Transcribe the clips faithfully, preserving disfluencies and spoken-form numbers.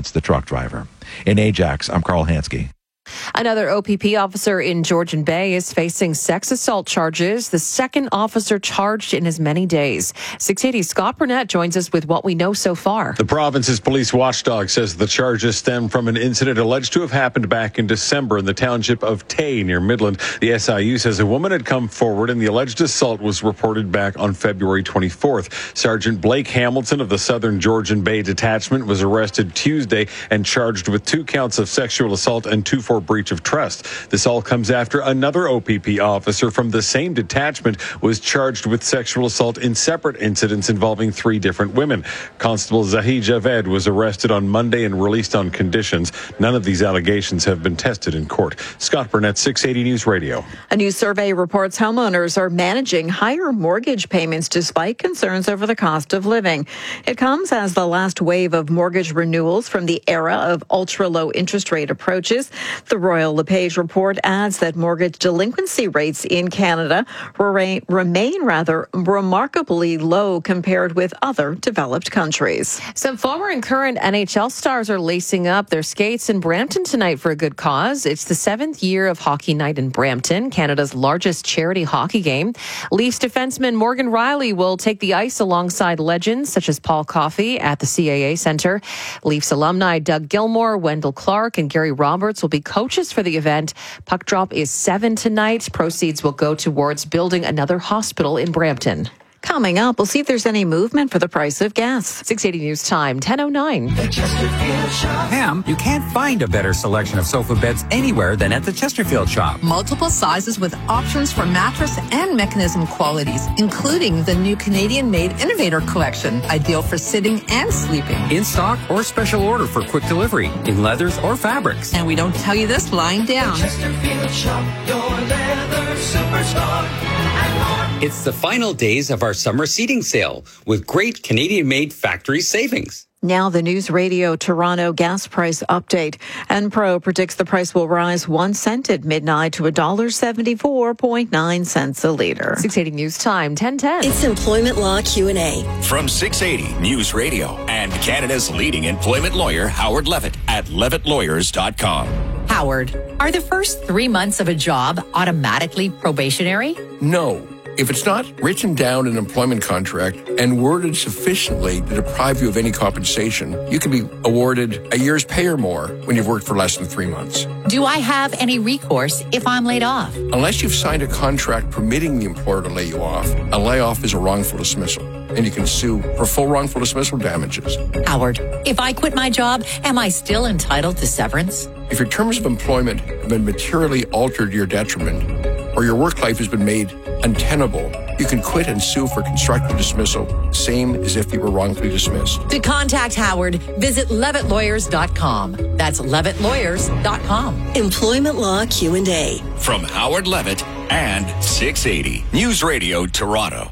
against the truck driver. In Ajax, I'm Carl Hansky. Another O P P officer in Georgian Bay is facing sex assault charges, the second officer charged in as many days. six eighty Scott Burnett joins us with what we know so far. The province's police watchdog says the charges stem from an incident alleged to have happened back in December in the township of Tay near Midland. The S I U says a woman had come forward and the alleged assault was reported back on February twenty-fourth. Sergeant Blake Hamilton of the Southern Georgian Bay Detachment was arrested Tuesday and charged with two counts of sexual assault and two for breach of trust. This all comes after another O P P officer from the same detachment was charged with sexual assault in separate incidents involving three different women. Constable Zahi Javed was arrested on Monday and released on conditions. None of these allegations have been tested in court. Scott Burnett, six eighty News Radio. A new survey reports homeowners are managing higher mortgage payments despite concerns over the cost of living. It comes as the last wave of mortgage renewals from the era of ultra-low interest rate approaches. The Royal LePage report adds that mortgage delinquency rates in Canada remain rather remarkably low compared with other developed countries. Some former and current N H L stars are lacing up their skates in Brampton tonight for a good cause. It's the seventh year of Hockey Night in Brampton, Canada's largest charity hockey game. Leafs defenseman Morgan Rielly will take the ice alongside legends such as Paul Coffey at the C A A Centre. Leafs alumni Doug Gilmour, Wendell Clark, and Gary Roberts will be coaches for the event. Puck drop is seven tonight. Proceeds will go towards building another hospital in Brampton. Coming up, we'll see if there's any movement for the price of gas. six eighty News Time, ten oh nine. Pam, you can't find a better selection of sofa beds anywhere than at the Chesterfield shop. Multiple sizes with options for mattress and mechanism qualities, including the new Canadian-made Innovator Collection, ideal for sitting and sleeping. In stock or special order for quick delivery, in leathers or fabrics. And we don't tell you this lying down. Chesterfield shop, your leather superstore. It's the final days of our summer seating sale with great Canadian-made factory savings. Now the News Radio Toronto gas price update. Enpro predicts the price will rise one cent at midnight to one dollar seventy-four point nine cents a litre. six eighty News Time, ten ten. It's Employment Law Q and A. From six eighty News Radio and Canada's leading employment lawyer, Howard Levitt at levitt lawyers dot com. Howard, are the first three months of a job automatically probationary? No. If it's not written down in an employment contract and worded sufficiently to deprive you of any compensation, you can be awarded a year's pay or more when you've worked for less than three months. Do I have any recourse if I'm laid off? Unless you've signed a contract permitting the employer to lay you off, a layoff is a wrongful dismissal, and you can sue for full wrongful dismissal damages. Howard, if I quit my job, am I still entitled to severance? If your terms of employment have been materially altered to your detriment, or your work life has been made untenable, you can quit and sue for constructive dismissal, same as if you were wrongfully dismissed. To contact Howard, visit levitt lawyers dot com. That's levitt lawyers dot com. Employment Law Q and A. From Howard Levitt and six eighty News Radio Toronto.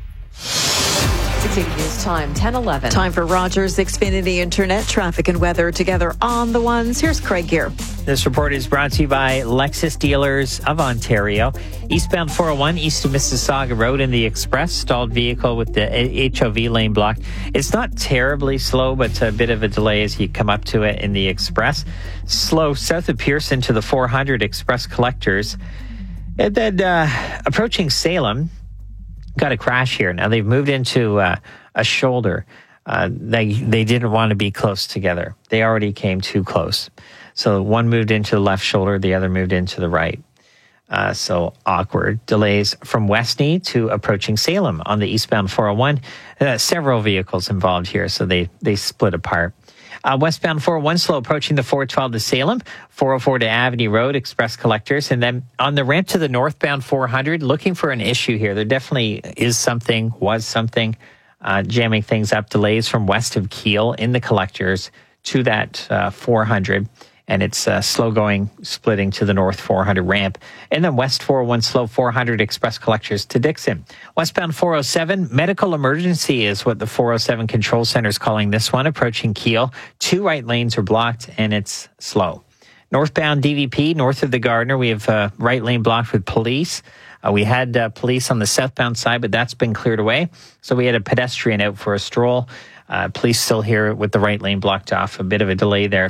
six eighty News Time, ten eleven. Time for Rogers Xfinity Internet traffic and weather together on the ones. Here's Craig Gear. This report is brought to you by Lexus Dealers of Ontario. Eastbound four oh one east of Mississauga Road in the express, stalled vehicle with the H O V lane blocked. It's not terribly slow, but a bit of a delay as you come up to it in the express. Slow south of Pearson to the four hundred express collectors. And then uh, approaching Salem, got a crash here. Now they've moved into uh, a shoulder. Uh, they they didn't want to be close together. They already came too close. So one moved into the left shoulder, the other moved into the right. Uh, so awkward. Delays from Westney to approaching Salem on the eastbound four oh one. Uh, several vehicles involved here, so they, they split apart. Uh, westbound four oh one slow approaching the four twelve to Salem, four oh four to Avenue Road, express collectors. And then on the ramp to the northbound four hundred, looking for an issue here. There definitely is something, was something, uh, jamming things up. Delays from west of Keele in the collectors to that uh, four hundred. And it's uh, slow going, splitting to the north four hundred ramp. And then west four oh one slow four hundred express collectors to Dixon. Westbound four oh seven, medical emergency is what the four oh seven control center is calling this one, approaching Keele. Two right lanes are blocked and it's slow. Northbound D V P, north of the Gardiner, we have uh, right lane blocked with police. Uh, we had uh, police on the southbound side, but that's been cleared away. So we had a pedestrian out for a stroll. Uh, police still here with the right lane blocked off. A bit of a delay there.